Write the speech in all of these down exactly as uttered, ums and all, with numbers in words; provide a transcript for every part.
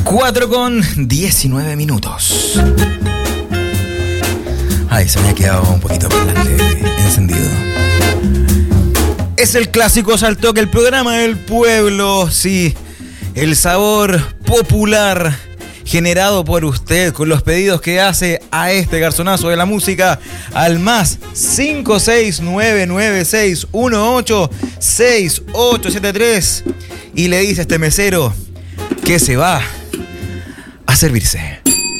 cuatro con diecinueve minutos. Ay, se me ha quedado un poquito parlante encendido. Es el clásico Saltoque, el programa del pueblo, sí. El sabor popular generado por usted con los pedidos que hace a este garzonazo de la música al más cinco seis nueve nueve seis uno ocho seis ocho siete tres y le dice a este mesero que se va a servirse.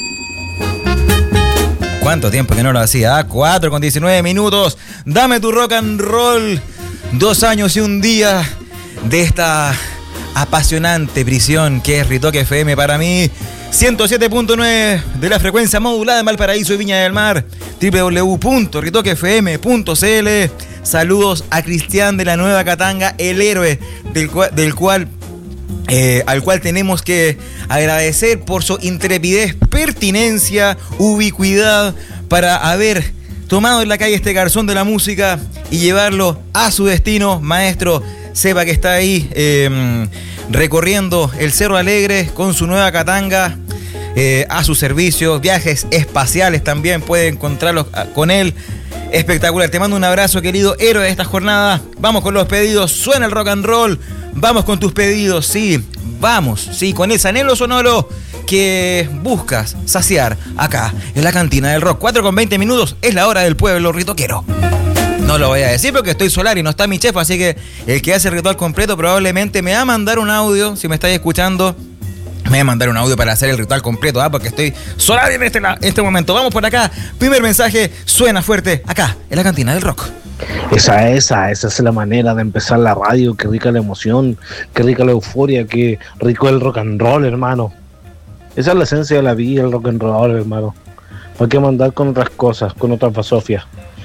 ¿Cuánto tiempo que no lo hacía? ¿Ah? cuatro con diecinueve minutos. Dame tu rock and roll. Dos años y un día de esta apasionante prisión que es Ritoque F M para mí. ciento siete punto nueve de la frecuencia modulada en Valparaíso y Viña del Mar. doble u doble u doble u punto ritoque f m punto c l. Saludos a Cristian de la Nueva Catanga, el héroe del cual, del cual eh, al cual tenemos que agradecer por su intrepidez, pertinencia, ubicuidad para haber tomado en la calle este garzón de la música y llevarlo a su destino. Maestro, sepa que está ahí eh, recorriendo el Cerro Alegre con su Nueva Catanga eh, a su servicio. Viajes espaciales también puede encontrarlos con él. Espectacular, te mando un abrazo, querido héroe de esta jornada. Vamos con los pedidos, suena el rock and roll. Vamos con tus pedidos, sí, vamos, sí, con ese anhelo sonoro que buscas saciar acá en la cantina del rock. cuatro con veinte minutos, es la hora del pueblo ritoquero. No lo voy a decir porque estoy solar y no está mi chef, así que el que hace el ritual completo probablemente me va a mandar un audio, si me estáis escuchando, me va a mandar un audio para hacer el ritual completo, ¿ah? Porque estoy solar en este, en este momento. Vamos por acá, primer mensaje, suena fuerte acá en la cantina del rock. Esa, esa, esa es la manera de empezar la radio. Qué rica la emoción, qué rica la euforia, qué rico el rock and roll, hermano. Esa es la esencia de la vida, el rock and roll, hermano. No hay que mandar con otras cosas, con otras basofias.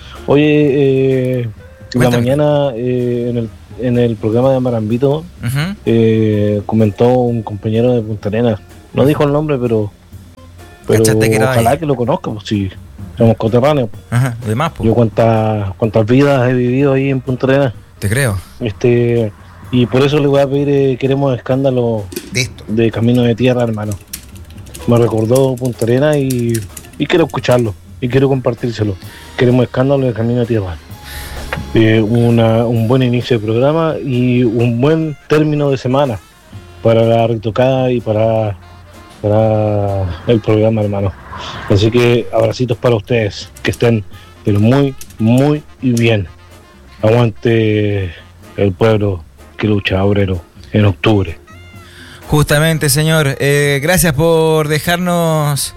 Oye, eh, la mañana eh, en, el, en el programa de Marambito uh-huh. eh, comentó un compañero de Punta Arenas. No dijo el nombre, pero, pero que ojalá ahí. Que lo conozca, pues sí. Somos coterráneos. Ajá, de más, pues. Yo cuántas cuántas vidas he vivido ahí en Punta Arenas. Te creo. Este, y por eso le voy a pedir, eh, queremos escándalo Listo. De Camino de Tierra, hermano. Me recordó Punta Arenas y, y quiero escucharlo. Y quiero compartírselo. Queremos escándalo de Camino de Tierra. Eh, una, un buen inicio de programa y un buen término de semana para la retocada y para, para el programa, hermano. Así que abracitos para ustedes, que estén pero muy, muy bien. Aguante el pueblo que lucha, obrero, en octubre. Justamente, señor, eh, gracias por dejarnos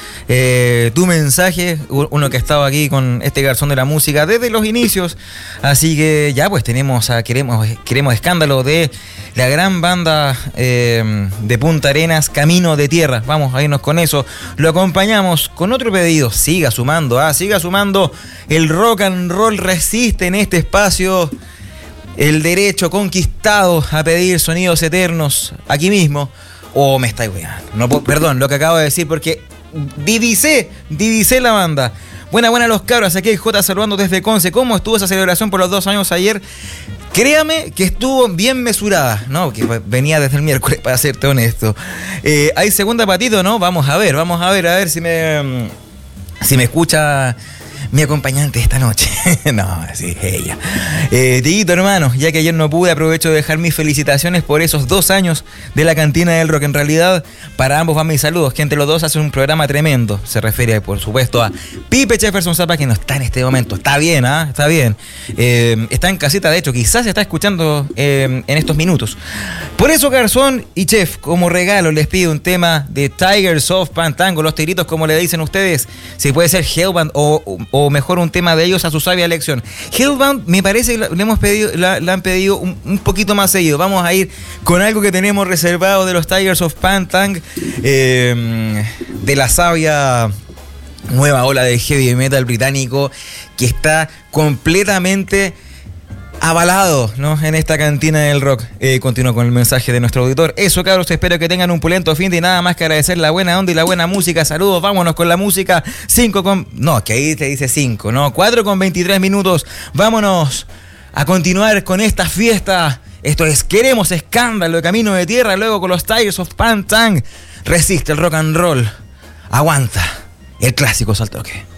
eh, tu mensaje, uno que ha estado aquí con este garzón de la música desde los inicios, así que ya pues tenemos a queremos queremos escándalo de la gran banda eh, de Punta Arenas, Camino de Tierra. Vamos a irnos con eso. Lo acompañamos con otro pedido. Siga sumando, ah, siga sumando. El rock and roll resiste en este espacio. El derecho conquistado a pedir sonidos eternos aquí mismo. Oh, me estáis weando. No, perdón, lo que acabo de decir porque divisé, divisé la banda. Buena, buena los cabros. Aquí hay J saludando desde Conce. ¿Cómo estuvo esa celebración por los dos años ayer? Créame que estuvo bien mesurada, ¿no? Que venía desde el miércoles, para serte honesto. Eh, ¿Hay segunda patito, no? Vamos a ver, vamos a ver, a ver si me, si me escucha mi acompañante esta noche. No, sí, ella. Eh, Dieguito, hermano, ya que ayer no pude, aprovecho de dejar mis felicitaciones por esos dos años de la cantina del rock. En realidad, para ambos van mis saludos, que entre los dos hacen un programa tremendo. Se refiere, por supuesto, a Pipe Jefferson Zapa, que no está en este momento. Está bien, ¿ah? ¿eh? Está bien. Eh, está en casita, de hecho, quizás se está escuchando eh, en estos minutos. Por eso, Garzón y Chef, como regalo, les pido un tema de Tigers of Pantango, los tigritos, como le dicen ustedes. Si puede ser Hellband o, o o mejor un tema de ellos a su sabia elección. Hellbound me parece que le hemos pedido, la, la han pedido un, un poquito más seguido. Vamos a ir con algo que tenemos reservado de los Tigers of Pantang, eh, de la sabia nueva ola del heavy metal británico que está completamente avalado, ¿no? En esta cantina del rock. Eh, continúo con el mensaje de nuestro auditor. Eso, cabros, espero que tengan un pulento fin de nada más que agradecer la buena onda y la buena música. Saludos, vámonos con la música. cinco con... No, que ahí te dice cinco, ¿no? cuatro con veintitrés minutos. Vámonos a continuar con esta fiesta Esto es Queremos Escándalo de Camino de Tierra, luego con los Tigers of Pan Tang. Resiste el rock and roll. Aguanta el clásico Saltoque.